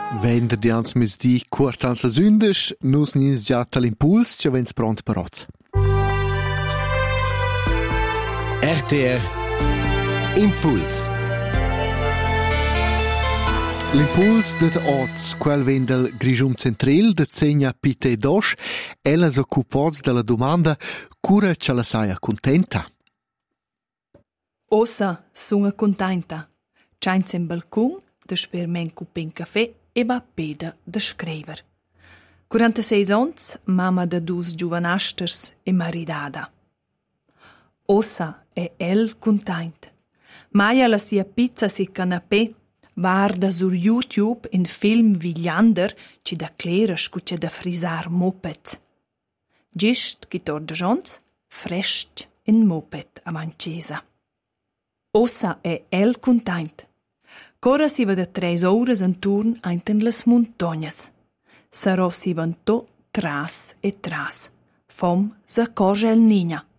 Venderdi ans mesdì quartans las undes, nus nins già tal'impuls, cha vens pront per oz. RTR Impuls. L'impuls de oz, quel ven del Grischun Centrel, de Zegna Pite Dosch, ella s'occupots della domanda cura ce la saia contenta. Ossa sunga contenta. C'hain in balcun, de spermen cupin caffè e va peda de scriver. 46 ans, mamma de dus giovanasters e maridada. Ossa è el content. Maia la sia pizza si canapè, guarda sur YouTube in film vigliander ci da clera scuccia da frisar moped. Gist chi tor de jons, frescht in moped a mancesa. Ossa è el content. Cora si va da 3 ores en turn ainten las montagnas. Sarò si vantò tras e tras. Fom sa cosa el nina.